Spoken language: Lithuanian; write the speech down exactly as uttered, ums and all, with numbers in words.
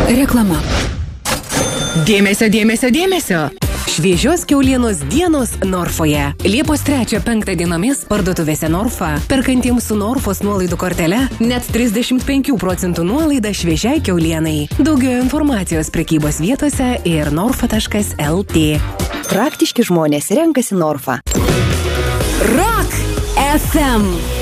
Reklama. Dėmesio, dėmesio, dėmesio. Šviežios kiaulienos dienos Norfoje. Liepos trečią penktą dienomis parduotuvėse Norfa. Perkantiems su Norfos nuolaidų kortele net trisdešimt penkių procentų nuolaida šviežiai kiaulienai. Daugiau informacijos prekybos vietose ir norfa taškas el tė. Praktiški žmonės renkasi Norfa. Rock ef em.